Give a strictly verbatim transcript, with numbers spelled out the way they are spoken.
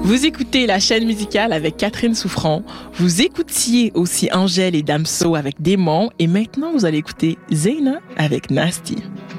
Vous écoutez la chaîne musicale avec Catherine Souffrant. Vous écoutiez aussi Angèle et Damso avec Démon. Et maintenant, vous allez écouter Zeyna avec Nasty.